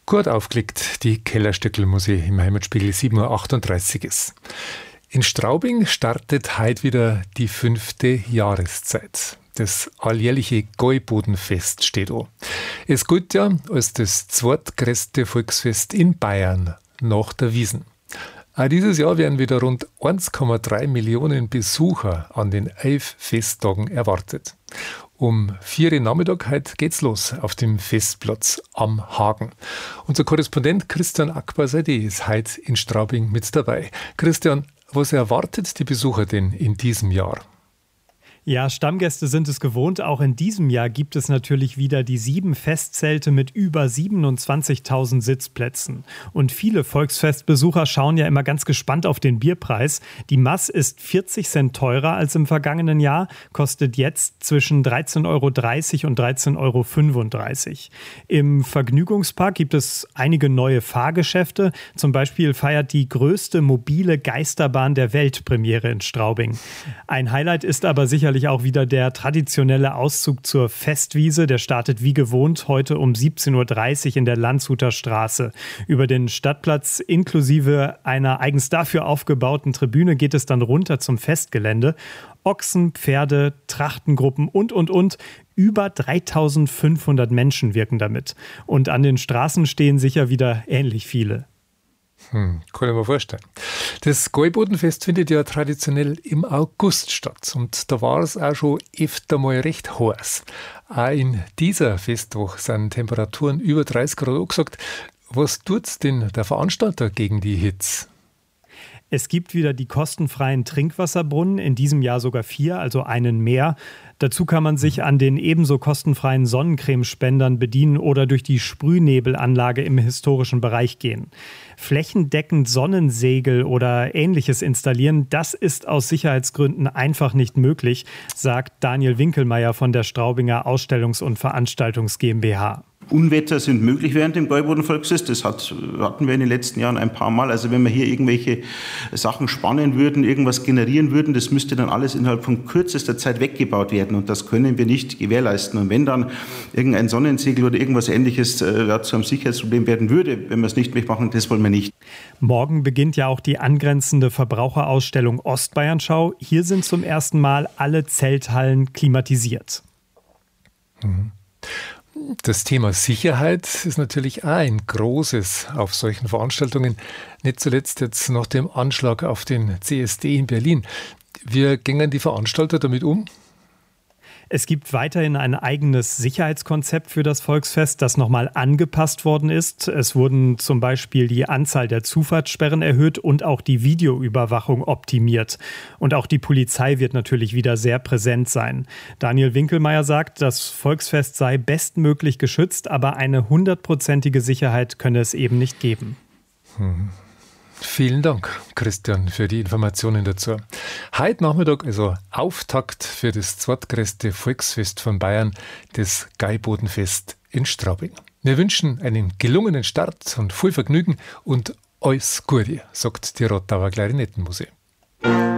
Gut aufgelegt, die Kellerstückel, muss ich im Heimatspiegel 7:38 Uhr ist. In Straubing startet heute wieder die 5. Jahreszeit. Das alljährliche Gäubodenfest steht an. Es gilt ja als das zweitgrößte Volksfest in Bayern nach der Wiesn. Auch dieses Jahr werden wieder rund 1,3 Millionen Besucher an den 11 Festtagen erwartet. Um 4 Uhr Nachmittag heute geht's los auf dem Festplatz am Hagen. Unser Korrespondent Christian Akbar-Sadeh ist heute in Straubing mit dabei. Christian, was erwartet die Besucher denn in diesem Jahr? Ja, Stammgäste sind es gewohnt. Auch in diesem Jahr gibt es natürlich wieder die 7 Festzelte mit über 27.000 Sitzplätzen. Und viele Volksfestbesucher schauen ja immer ganz gespannt auf den Bierpreis. Die Maß ist 40 Cent teurer als im vergangenen Jahr, kostet jetzt zwischen 13,30 € und 13,35 €. Im Vergnügungspark gibt es einige neue Fahrgeschäfte. Zum Beispiel feiert die größte mobile Geisterbahn der Welt Premiere in Straubing. Ein Highlight ist aber sicherlich auch wieder der traditionelle Auszug zur Festwiese. Der startet wie gewohnt heute um 17:30 Uhr in der Landshuter Straße. Über den Stadtplatz inklusive einer eigens dafür aufgebauten Tribüne geht es dann runter zum Festgelände. Ochsen, Pferde, Trachtengruppen und. Über 3.500 Menschen wirken damit. Und an den Straßen stehen sicher wieder ähnlich viele. Kann ich mir vorstellen. Das Gäubodenfest findet ja traditionell im August statt und da war es auch schon öfter mal recht heiß. Auch in dieser Festwoche sind Temperaturen über 30 Grad angesagt. Was tut's denn der Veranstalter gegen die Hitze? Es gibt wieder die kostenfreien Trinkwasserbrunnen, in diesem Jahr sogar 4, also einen mehr. Dazu kann man sich an den ebenso kostenfreien Sonnencremespendern bedienen oder durch die Sprühnebelanlage im historischen Bereich gehen. Flächendeckend Sonnensegel oder Ähnliches installieren, das ist aus Sicherheitsgründen einfach nicht möglich, sagt Daniel Winkelmeier von der Straubinger Ausstellungs- und Veranstaltungs GmbH. Unwetter sind möglich während dem Gäubodenvolksfest. Das hatten wir in den letzten Jahren ein paar Mal. Also wenn wir hier irgendwelche Sachen spannen würden, irgendwas generieren würden, das müsste dann alles innerhalb von kürzester Zeit weggebaut werden. Und das können wir nicht gewährleisten. Und wenn dann irgendein Sonnensegel oder irgendwas Ähnliches zu einem Sicherheitsproblem werden würde, wenn wir es nicht wegmachen, das wollen wir nicht. Morgen beginnt ja auch die angrenzende Verbraucherausstellung Ostbayernschau. Hier sind zum ersten Mal alle Zelthallen klimatisiert. Das Thema Sicherheit ist natürlich auch ein großes auf solchen Veranstaltungen. Nicht zuletzt jetzt nach dem Anschlag auf den CSD in Berlin. Wie gehen die Veranstalter damit um? Es gibt weiterhin ein eigenes Sicherheitskonzept für das Volksfest, das nochmal angepasst worden ist. Es wurden zum Beispiel die Anzahl der Zufahrtssperren erhöht und auch die Videoüberwachung optimiert. Und auch die Polizei wird natürlich wieder sehr präsent sein. Daniel Winkelmeier sagt, das Volksfest sei bestmöglich geschützt, aber eine 100%ige Sicherheit könne es eben nicht geben. Vielen Dank, Christian, für die Informationen dazu. Heute Nachmittag also Auftakt für das zweitgrößte Volksfest von Bayern, das Gäubodenfest in Straubing. Wir wünschen einen gelungenen Start und viel Vergnügen und alles Gute, sagt die Rottauer Klarinettenmusik.